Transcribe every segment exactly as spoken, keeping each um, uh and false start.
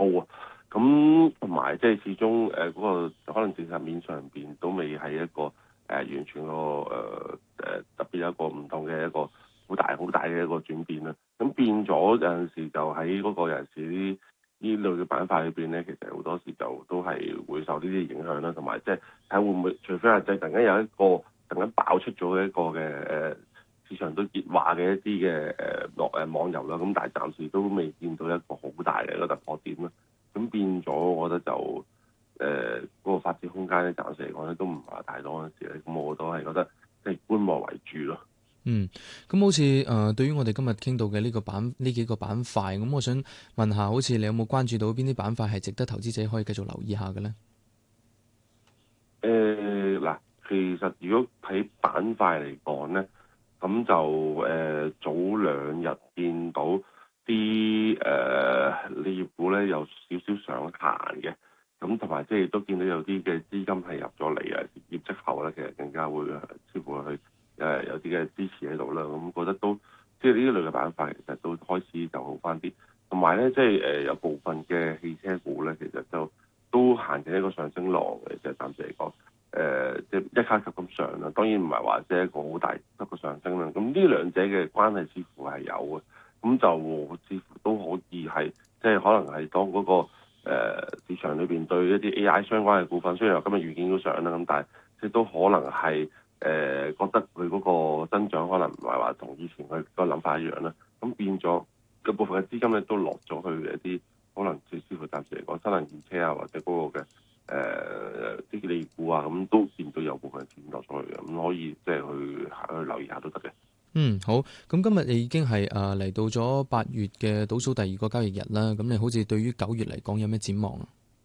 啊。咁同埋即係始終誒嗰、呃那個可能政策面上邊都未係一個誒、呃、完全個誒誒特別一個唔同嘅一個好大好大嘅一個轉變啦。咁變咗有陣時就喺嗰個有陣時啲呢類嘅板塊裏邊咧，其實好多時就都係會受呢啲影響啦。同埋即係睇會唔會，除非係即係突然間有一個突然間爆出咗一個嘅誒、呃、市場都熱話嘅一啲嘅誒落誒網遊啦。咁但係暫時都未見到一個好大嘅一個突破點啦。咁變咗，我覺得就誒嗰、呃那個發展空間咧，暫時嚟講咧都唔係話太多嗰陣時咧。咁我都係覺得即係觀望為主咯。 嗯，咁好似誒、呃，對於我哋今日傾到嘅呢個板呢幾個板塊，咁我想問下，好似你有冇關注到邊啲板塊係值得投資者可以繼續留意下嘅咧？ 誒嗱、呃，其實如果睇板塊嚟講咧，咁就誒、呃、早兩日見到啲誒鋰業股咧有少少上行嘅，咁同埋即係都見到有啲嘅資金係入咗嚟啊，業績後咧其實更加會似乎去誒、呃、有啲嘅支持喺度啦，咁覺得都即係呢一類嘅板塊其實都開始就好翻啲，同埋咧即係誒有部分嘅汽車股咧其實就都行緊一個上升浪嘅，即係暫時嚟講。誒、呃，即係一卡級咁上啦，當然唔係話即係一個好大級嘅上升啦。咁呢兩者嘅關係似乎係有嘅，咁就似乎都可以係即係可能係當嗰、那個、呃、市場裏邊對一啲 A I 相關嘅股份，雖然話今日預見都上啦，咁但係即係都可能係誒、呃、覺得佢嗰個增長可能唔係話同以前佢個諗法一樣啦。咁變咗嘅部分嘅資金咧都落咗去一啲可能至似乎暫時嚟講新能源車啊或者嗰個嘅。誒啲利股啊，咁都見到有部分錢落咗去嘅，咁可以即係去去留意下都得嘅。 嗯，好。咁今日你已經係誒嚟到咗八月嘅倒數第二個交易日啦。咁你好似對於九月嚟講有咩展望啊？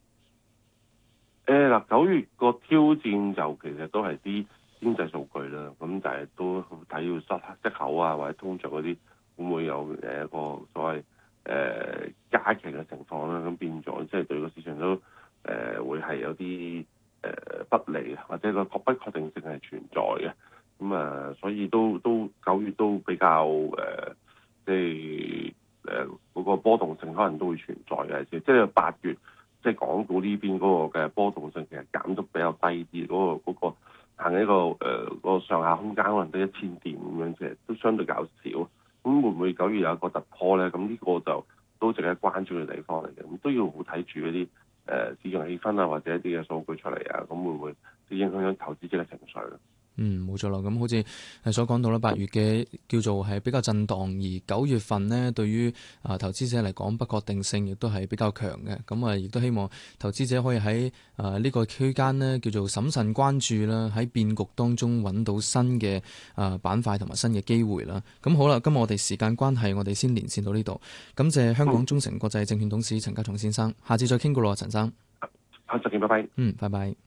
誒嗱、呃，九月個挑戰就其實都係啲經濟數據啦，咁但係都睇要失息口啊或者通脹嗰啲會唔會有誒一個所謂誒、呃、加劇嘅情況啦？咁變咗即係對個市場都。誒、呃、會係有啲誒、呃、不利，或者個確不確定性係存在嘅，咁、嗯、啊，所以都都九月都比較誒、呃，即係誒嗰個波動性可能都會存在嘅，即係八月即係港股呢邊嗰個嘅波動性其實減得比較低啲，嗰、那個嗰、那個行一個誒、呃那個上下空間可能得一千點咁樣，其實都相對較少。咁、嗯、會唔會九月有一個突破咧？咁呢個就都值得關注嘅地方嚟嘅，咁都要好睇住嗰啲。誒、呃、市場氣氛啊，或者一啲嘅數據出嚟啊，咁會唔會影響咗投資者嘅情緒咧？ 嗯，冇錯啦。咁好似係所講到啦，八月嘅叫做係比較震盪，而九月份呢，對於啊投資者嚟講不確定性亦都係比較強嘅。咁啊，亦都希望投資者可以喺啊呢個區間呢，叫做審慎關注啦，喺變局當中揾到新嘅啊板塊同埋新嘅機會啦。咁好啦，今日我哋時間關係，我哋先連線到呢度。感謝香港中誠國際證券董事陳家松先生，下次再傾過咯，陳生。 好，再見，拜拜。 嗯，拜拜。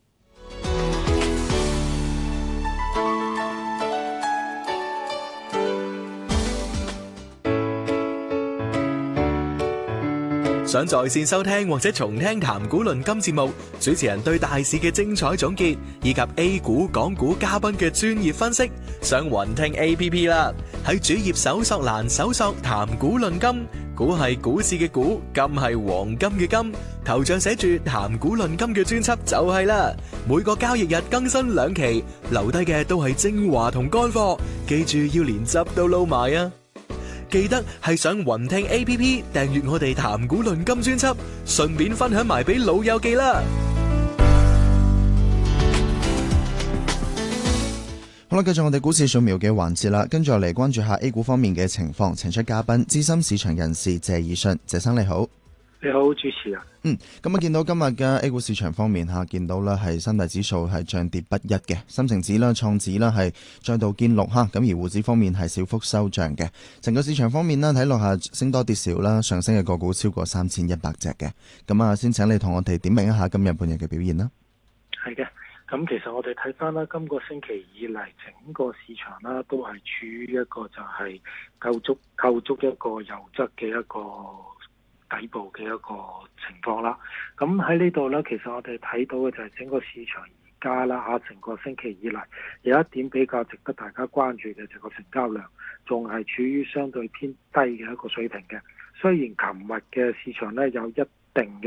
想在線收聽或者重聽談股論金節目，主持人對大市嘅精彩總結，以及 A 股、港股嘉賓嘅專業分析，上雲聽 A P P 啦。喺主頁搜索欄搜索談股論金，股係股市嘅股，金係黃金嘅金，頭像寫住談股論金嘅專輯就係啦。每個交易日更新兩期，留低嘅都係精華同乾貨，記住要連汁都撈埋啊！記得係上雲聽 A P P 訂閱我哋談股論金專輯，順便分享埋俾老友記啦。 好啦，繼續我哋股市掃描嘅環節啦，跟住落嚟關注下 A 股方面嘅情況，請出嘉賓資深市場人士謝以信，謝生你好。 你好，主持人。 嗯，咁啊，見到今日嘅 A 股市場方面吓，見到咧係三大指數係漲跌不一嘅，深成指啦、創指啦係再度見綠吓，咁而滬指方面係小幅收漲嘅。成個市場方面呢，睇落下升多跌少啦，上升嘅個股超過三千一百隻嘅。咁啊，先請你同我哋點評一下今日半日嘅表現啦。 係嘅，咁其實我哋睇翻啦，今個星期以嚟整個市場啦，都係處於一個就係構築構築一個優質嘅一個底部嘅一個情況啦，咁喺呢度呢，其實我哋睇到嘅就係整個市場而家啦嚇，成個星期以嚟有一點比較值得大家關注嘅就係個成交量，仲係處於相對偏低嘅一個水平嘅。雖然琴日嘅市場呢有一定嘅